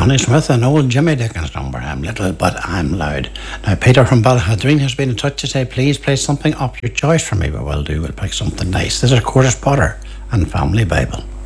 Connie Smith and old Jimmy Dickens number. I'm little but I'm loud. Now Peter from Ballahadreen has been in touch to say please play something up your choice for me, but we'll pick something nice. This is Curtis Potter and Family Bible.